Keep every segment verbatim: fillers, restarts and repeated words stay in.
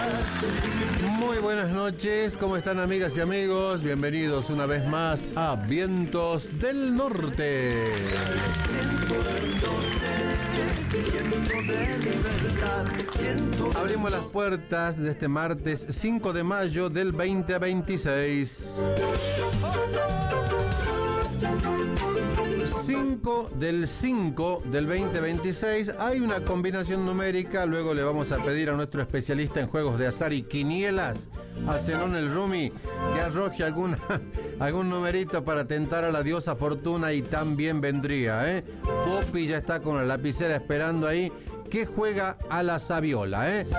Muy buenas noches, ¿cómo están amigas y amigos? Bienvenidos una vez más a Vientos del Norte. Abrimos las puertas de este martes cinco de mayo del veinte veintiséis. cinco del cinco del veinte veintiséis. Hay una combinación numérica. Luego le vamos a pedir a nuestro especialista en juegos de azar y quinielas, a Zenón el Rumi, que arroje alguna, algún numerito para tentar a la diosa Fortuna, y también vendría, ¿eh? Popi ya está con la lapicera esperando ahí, que juega a la sabiola, ¿eh?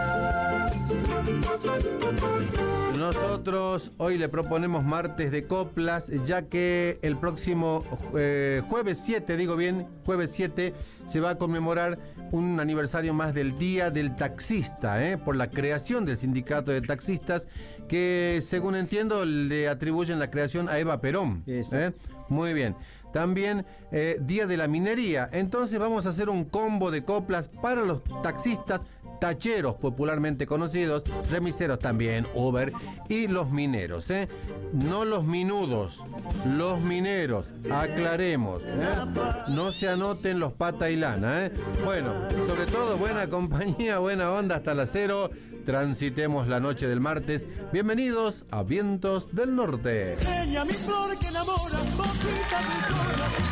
Nosotros hoy le proponemos martes de coplas, ya que el próximo eh, jueves siete, digo bien, jueves siete, se va a conmemorar un aniversario más del Día del Taxista, ¿eh? Por la creación del sindicato de taxistas, que según entiendo le atribuyen la creación a Eva Perón, ¿eh? Muy bien. También eh, Día de la Minería. Entonces vamos a hacer un combo de coplas para los taxistas, tacheros popularmente conocidos, remiseros también, Uber, y los mineros, ¿eh? No los minudos, los mineros, aclaremos, ¿eh? No se anoten los pata y lana, ¿eh? Bueno, sobre todo buena compañía, buena onda hasta las cero. Transitemos la noche del martes. Bienvenidos a Vientos del Norte. Mi flor que enamora,